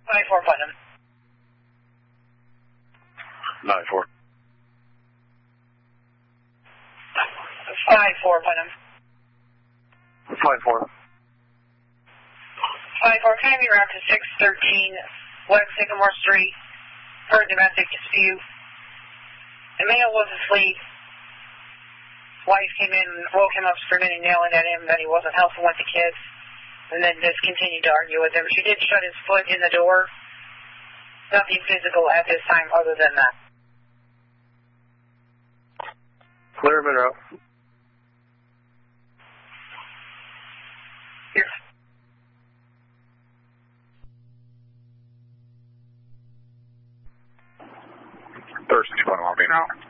5-4 Putnam. 9-4. 5-4 Putnam. 5-4. 5-4, can I be routed to 613 West Sycamore Street for a domestic dispute? The male was asleep. Wife came in and woke him up screaming and yelling at him that he wasn't helping with the kids, and then just continued to argue with him. She did shut his foot in the door. Nothing physical at this time other than that. Clear Monroe. Here. Thursday, 1 now.